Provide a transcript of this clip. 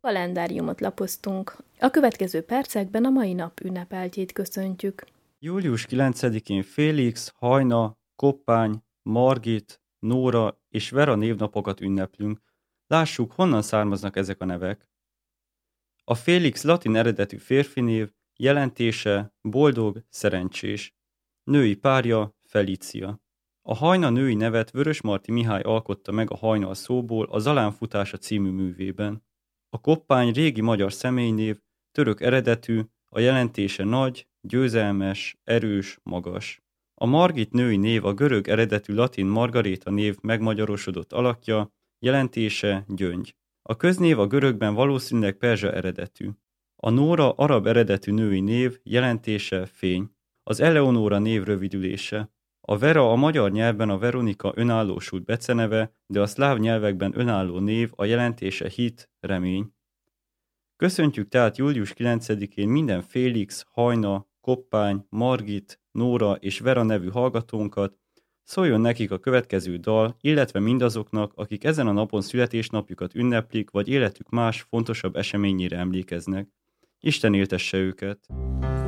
Kalendáriumot lapoztunk. A következő percekben a mai nap ünnepeltjét köszöntjük. Július 9-én Félix, Hajna, Koppány, Margit, Nóra és Vera névnapokat ünneplünk. Lássuk, honnan származnak ezek a nevek. A Félix latin eredetű férfi név, jelentése boldog, szerencsés. Női párja Felícia. A Hajna női nevet Vörösmarty Mihály alkotta meg a hajnal szóból a Zalán futása című művében. A Koppány régi magyar személynév, török eredetű, a jelentése nagy, győzelmes, erős, magas. A Margit női név a görög eredetű latin Margaréta név megmagyarosodott alakja, jelentése gyöngy. A köznév a görögben valószínűleg perzsa eredetű. A Nóra arab eredetű női név, jelentése fény. Az Eleonóra név rövidülése. A Vera a magyar nyelvben a Veronika önállósult beceneve, de a szláv nyelvekben önálló név, a jelentése hit, remény. Köszöntjük tehát július 9-én minden Félix, Hajna, Koppány, Margit, Nóra és Vera nevű hallgatónkat, szóljon nekik a következő dal, illetve mindazoknak, akik ezen a napon születésnapjukat ünneplik, vagy életük más, fontosabb eseményére emlékeznek. Isten éltesse őket!